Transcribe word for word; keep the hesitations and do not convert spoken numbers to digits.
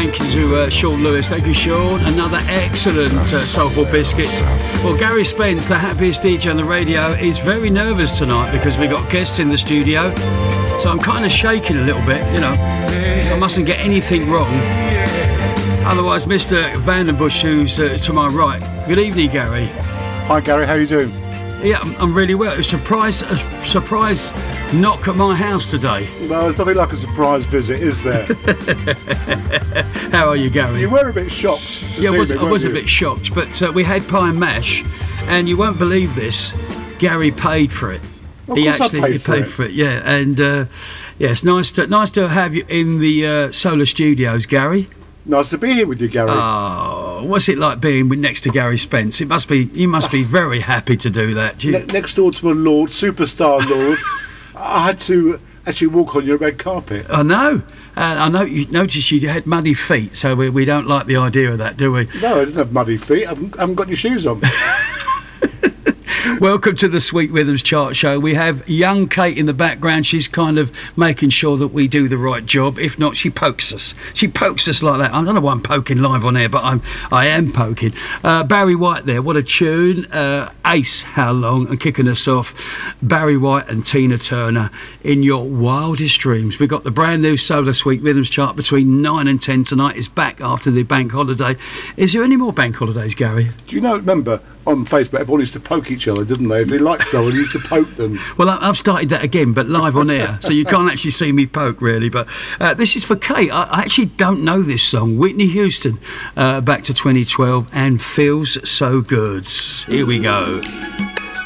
thank you to uh, Sean Lewis. Thank you, Sean. Another excellent uh, Soulful Biscuits. Well, Gary Spence, the happiest D J on the radio, is very nervous tonight because we got guests in the studio. So I'm kind of shaking a little bit, you know. I mustn't get anything wrong. Otherwise, Mister Vandenbush, who's uh, to my right. Good evening, Gary. Hi, Gary. How are you doing? Yeah, I'm, I'm really well. A surprise, a surprise knock at my house today. Well, there's nothing like a surprise visit, is there? How are you, Gary? You were a bit shocked. To yeah, see I was, me, I was you? a bit shocked, but uh, we had pie and mash, and you won't believe this, Gary paid for it. Of he course actually I paid, he for, paid it. for it, yeah. And uh, yeah, it's nice to nice to have you in the uh, Solar Studios, Gary. Nice to be here with you, Gary. Oh, what's it like being with, next to Gary Spence? It must be. You must be very happy to do that. You, ne- next door to a Lord, superstar Lord, I had to actually walk on your red carpet. I know. Uh, I know. You noticed you had muddy feet, so we, we don't like the idea of that, do we? No, I didn't have muddy feet. I haven't, I haven't got any shoes on. Welcome to the Sweet Rhythms Chart Show. We have young Kate in the background. She's kind of making sure that we do the right job. If not, she pokes us. She pokes us like that. I don't know why I'm poking live on air, but I'm, I am poking. Uh, Barry White there. What a tune. Uh, Ace, How Long? And kicking us off, Barry White and Tina Turner, In Your Wildest Dreams. We've got the brand new Solar Sweet Rhythms Chart between nine and ten tonight. It's back after the bank holiday. Is there any more bank holidays, Gary? Do you know, remember, on Facebook, everyone used to poke each other, didn't they? If they liked someone, they used to poke them. Well, I- I've started that again, but live on air, so you can't actually see me poke, really. But uh, this is for Kate. I, I actually don't know this song. Whitney Houston, uh, back to twenty twelve, and Feels So Good. Here we go.